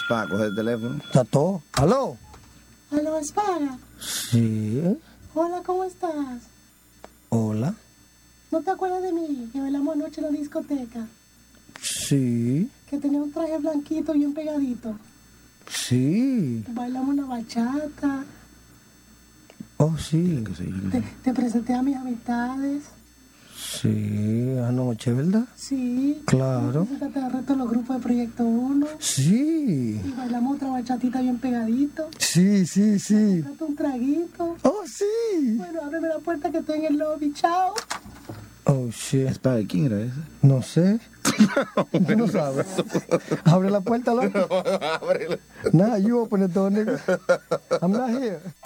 Pa, coge el teléfono. Está todo. ¿Aló? ¿Aló, Espada? Sí. Hola, ¿cómo estás? Hola. ¿No te acuerdas de mí? Que bailamos anoche en la discoteca. Sí. Que tenía un traje blanquito bien pegadito. Sí. Bailamos una bachata. Oh, sí. Te presenté a mis amistades. Sí, anoche, ¿verdad? Sí. Claro. Presentaste al resto de los grupos de Proyecto 1. Sí. Y bailamos otra bachatita bien pegadito. Sí, sí, sí. Date un traguito. Oh, sí. Bueno, ábreme la puerta que estoy en el lobby. Chao. Oh, shit. Espada, ¿quién era ese? No sé. Tú no sabes. Abre la puerta, loco. Ábrela. Nah, you open the door, nigga. I'm not here.